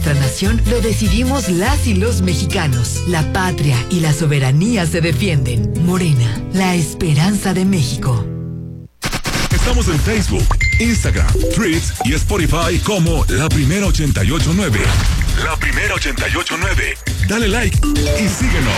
nuestra nación lo decidimos las y los mexicanos. La patria y la soberanía se defienden. Morena, la esperanza de México. Estamos en Facebook, Instagram, Threads y Spotify como La Primera 889. La Primera 889. Dale like y síguenos.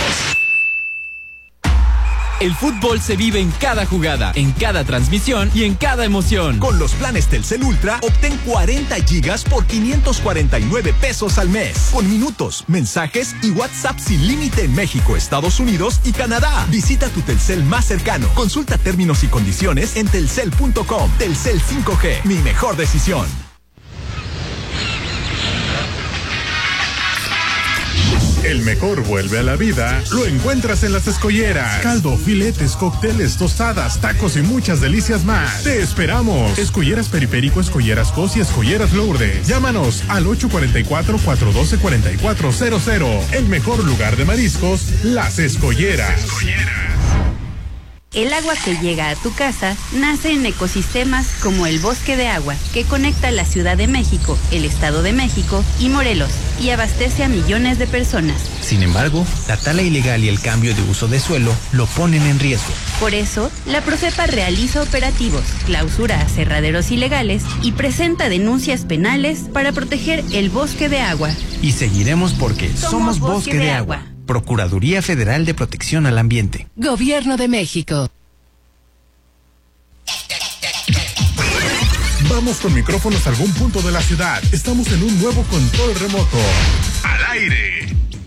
El fútbol se vive en cada jugada, en cada transmisión y en cada emoción. Con los planes Telcel Ultra, obtén 40 gigas por 549 pesos al mes. Con minutos, mensajes y WhatsApp sin límite en México, Estados Unidos y Canadá. Visita tu Telcel más cercano. Consulta términos y condiciones en telcel.com. Telcel 5G, mi mejor decisión. El mejor vuelve a la vida, lo encuentras en Las Escolleras. Caldo, filetes, cócteles, tostadas, tacos y muchas delicias más. Te esperamos. Escolleras Periférico, Escolleras Cos y Escolleras Lourdes. Llámanos al 844-412-4400. El mejor lugar de mariscos, Las Escolleras. El agua que llega a tu casa nace en ecosistemas como el Bosque de Agua, que conecta la Ciudad de México, el Estado de México y Morelos, y abastece a millones de personas. Sin embargo, la tala ilegal y el cambio de uso de suelo lo ponen en riesgo. Por eso, la Profepa realiza operativos, clausura aserraderos ilegales y presenta denuncias penales para proteger el Bosque de Agua. Y seguiremos porque somos Bosque de Agua. Procuraduría Federal de Protección al Ambiente. Gobierno de México. Vamos con micrófonos a algún punto de la ciudad. Estamos en un nuevo control remoto. Al aire.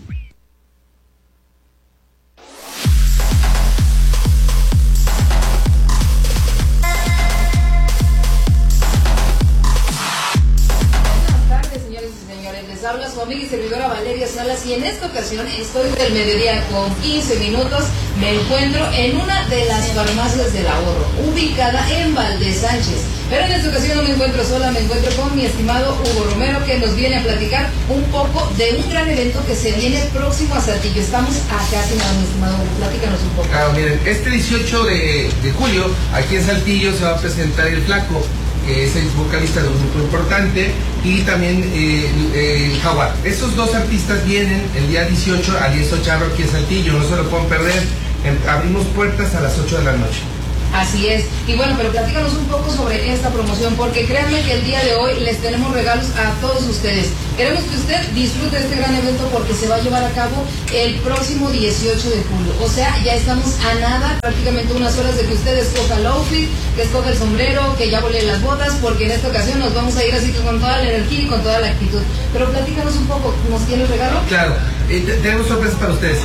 Habla su amiga y servidora Valeria Salas, y en esta ocasión estoy del mediodía con 15 minutos. Me encuentro en una de las farmacias del ahorro, ubicada en Valdez Sánchez. Pero en esta ocasión no me encuentro sola, me encuentro con mi estimado Hugo Romero, que nos viene a platicar un poco de un gran evento que se viene próximo a Saltillo. Estamos acá, mi estimado Hugo, platícanos un poco. Claro, miren, este 18 de julio, aquí en Saltillo se va a presentar El Flaco, que es el vocalista de un grupo importante, y también el Jaguar. Estos dos artistas vienen el día 18 al 10 Charro aquí en Saltillo, no se lo pueden perder. Abrimos puertas a las 8 de la noche. Así es. Y bueno, pero platícanos un poco sobre esta promoción, porque créanme que el día de hoy les tenemos regalos a todos ustedes. Queremos que usted disfrute de este gran evento porque se va a llevar a cabo el próximo 18 de julio. O sea, ya estamos a nada, prácticamente unas horas de que usted escoja el outfit, que escoja el sombrero, que ya volé las botas, porque en esta ocasión nos vamos a ir así con toda la energía y con toda la actitud. Pero platícanos un poco, ¿nos tiene el regalo? Claro, tenemos sorpresas para ustedes.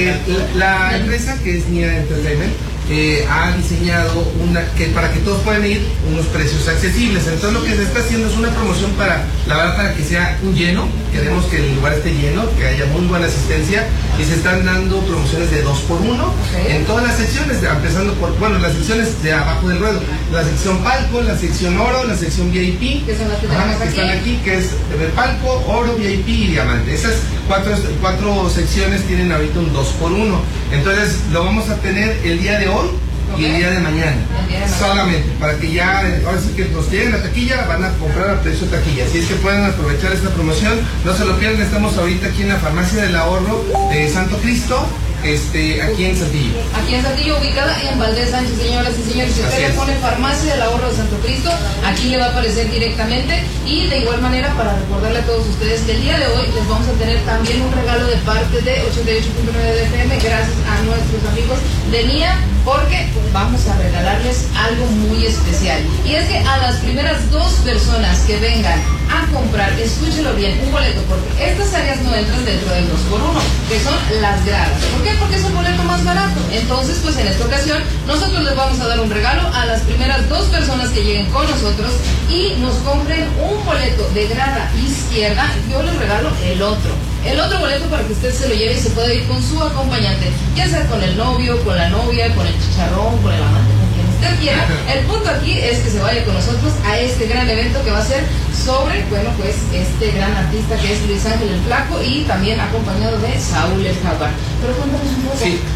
La empresa, que es Nia Entertainment, ha diseñado para que todos puedan ir unos precios accesibles. Entonces lo que se está haciendo es una promoción para que sea un lleno. Queremos que el lugar esté lleno, que haya muy buena asistencia, y se están dando promociones de 2x1 en todas las secciones, empezando por, las secciones de abajo del ruedo, la sección palco, la sección oro, la sección VIP, que son las que están aquí, que es palco, oro, VIP y diamante. Esas cuatro secciones tienen ahorita un 2x1. Entonces lo vamos a tener el día de hoy y el día de mañana. Solamente, para que ya, ahora sí que nos lleguen a taquilla, van a comprar a precio taquilla. Así es que pueden aprovechar esta promoción, no se lo pierdan. Estamos ahorita aquí en la farmacia del ahorro de Santo Cristo, aquí en Saltillo. Aquí en Saltillo, ubicada en Valdez Sánchez, señoras y señores. Si usted le pone farmacia del ahorro de Santo Cristo, aquí le va a aparecer directamente. Y de igual manera, para recordarle a todos ustedes que el día de hoy les vamos a tener también un regalo de parte de 88.9 de FM, gracias a nuestros amigos de NIA, porque vamos a regalarles algo muy especial. Y es que a las primeras 2 personas que vengan a comprar, escúchelo bien, un boleto, porque estas áreas no entran dentro del 2x1, que son las gradas. ¿Por qué? Porque es un boleto más barato. Entonces, pues en esta ocasión, nosotros les vamos a dar un regalo a las primeras 2 personas que lleguen con nosotros y nos compren un boleto de grada izquierda. Yo les regalo el otro boleto para que usted se lo lleve y se pueda ir con su acompañante, ya sea con el novio, con la novia, con el chicharrón, con el amante, con quien usted quiera. El punto aquí es que se vaya con nosotros a este gran evento que va a ser sobre, este gran artista que es Luis Ángel el Flaco, y también acompañado de Saúl el Jaguar. Pero cuéntanos un poco. Sí,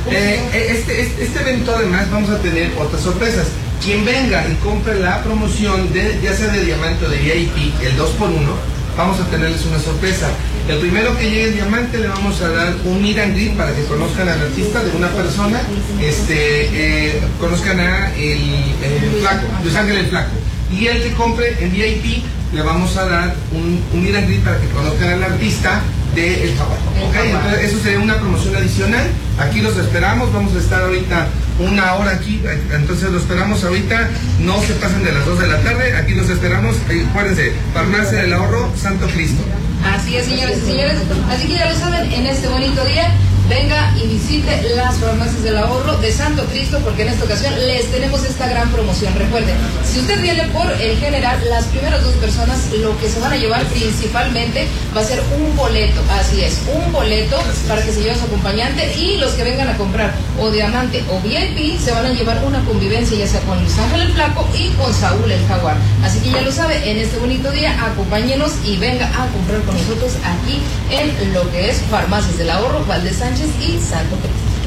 este evento además vamos a tener otras sorpresas. Quien venga y compre la promoción, ya sea de diamante o de VIP, el 2x1, vamos a tenerles una sorpresa. El primero que llegue el diamante le vamos a dar un meet and greet para que conozcan al artista de una persona, conozcan a el Flaco, Luis Ángel el Flaco. Y el que compre en VIP le vamos a dar un meet and greet para que conozcan al artista de El Jaguar. Okay, entonces eso sería una promoción adicional. Aquí los esperamos, vamos a estar ahorita una hora aquí, entonces los esperamos ahorita, no se pasen de las 2 de la tarde, aquí los esperamos, acuérdense, Farmacia del Ahorro, Santo Cristo. Así es, señores y señores, así que ya lo saben, en este bonito día, venga y visite las Farmacias del Ahorro de Santo Cristo, porque en esta ocasión les tenemos esta gran promoción. Recuerden, si usted viene por el general, las primeras 2 personas lo que se van a llevar principalmente va a ser un boleto, así es, un boleto para que se lleve a su acompañante, y los que vengan a comprar o diamante o VIP se van a llevar una convivencia ya sea con Luis Ángel el Flaco y con Saúl el Jaguar. Así que ya lo sabe, en este bonito día acompáñenos y venga a comprar con nosotros aquí en lo que es Farmacias del Ahorro, Valdez Sánchez y Santo Cristo.